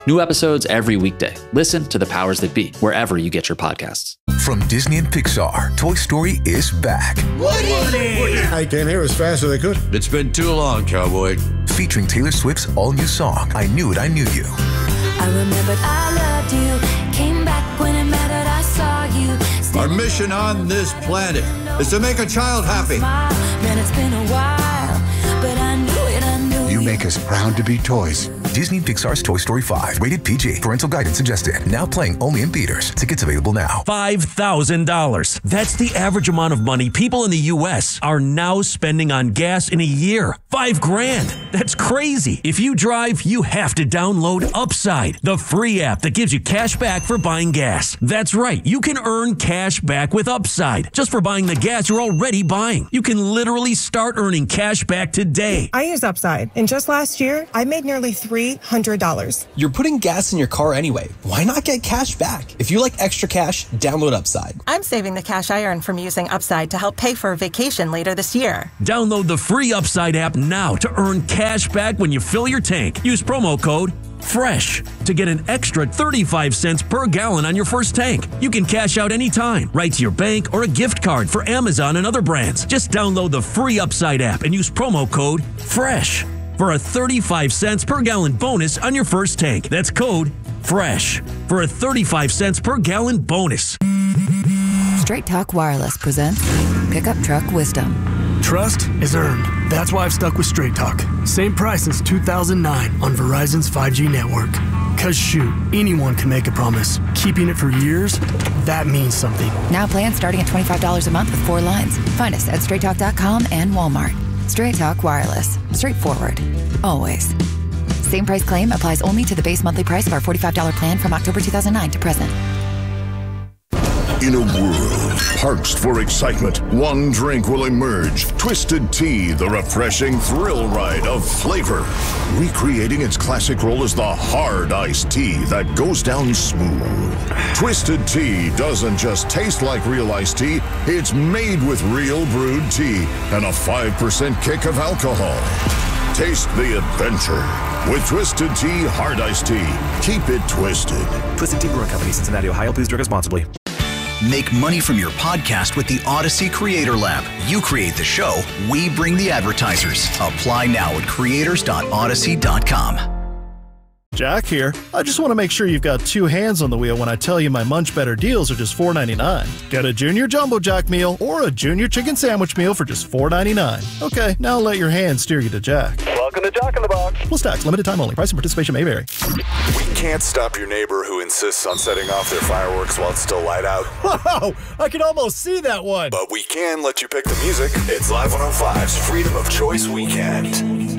New episodes every weekday. Listen to The Powers That Be wherever you get your podcasts. From Disney and Pixar, Toy Story is back. Woody! I came here as fast as I could. It's been too long, cowboy. Featuring Taylor Swift's all-new song, I Knew It, I Knew You. I remembered I loved you. Came back when it mattered, I saw you. Our mission on this planet is to make a child happy. Man, it's been a while, but I knew it, I knew You make us proud to be toys. Disney and Pixar's Toy Story 5, rated PG. Parental guidance suggested. Now playing only in theaters. Tickets available now. $5,000. That's the average amount of money people in the U.S. are now spending on gas in a year. $5,000. That's crazy. If you drive, you have to download Upside, the free app that gives you cash back for buying gas. That's right. You can earn cash back with Upside just for buying the gas you're already buying. You can literally start earning cash back today. I use Upside, and just last year, I made nearly $300. You're putting gas in your car anyway. Why not get cash back? If you like extra cash, download Upside. I'm saving the cash I earn from using Upside to help pay for a vacation later this year. Download the free Upside app now to earn cash back when you fill your tank. Use promo code FRESH to get an extra 35 cents per gallon on your first tank. You can cash out anytime, right to your bank or a gift card for Amazon and other brands. Just download the free Upside app and use promo code FRESH for a 35 cents per gallon bonus on your first tank. That's code FRESH for a 35 cents per gallon bonus. Straight Talk Wireless presents Pickup Truck Wisdom. Trust is earned. That's why I've stuck with Straight Talk. Same price since 2009 on Verizon's 5G network. Cause shoot, anyone can make a promise. Keeping it for years, that means something. Now plans starting at $25 a month with 4 lines. Find us at straighttalk.com and Walmart. Straight Talk Wireless. Straightforward. Always. Same price claim applies only to the base monthly price of our $45 plan from October 2009 to present. In a world parched for excitement, one drink will emerge. Twisted Tea, the refreshing thrill ride of flavor. Recreating its classic role as the hard iced tea that goes down smooth. Twisted Tea doesn't just taste like real iced tea, it's made with real brewed tea and a 5% kick of alcohol. Taste the adventure with Twisted Tea Hard Iced Tea. Keep it twisted. Twisted Tea Brewing Company, Cincinnati, Ohio. Please drink responsibly. Make money from your podcast with the Odyssey Creator Lab. You create the show, we bring the advertisers. Apply now at creators.odyssey.com. Jack here. I just want to make sure you've got 2 hands on the wheel when I tell you my Munch Better deals are just $4.99. Get a Junior Jumbo Jack meal or a Junior Chicken Sandwich meal for just $4.99. Okay, now let your hands steer you to Jack. Welcome to Jack in the Box. Plus tax, limited time only. Price and participation may vary. We can't stop your neighbor who insists on setting off their fireworks while it's still light out. Wow, I can almost see that one. But we can let you pick the music. It's Live 105's Freedom of Choice Weekend.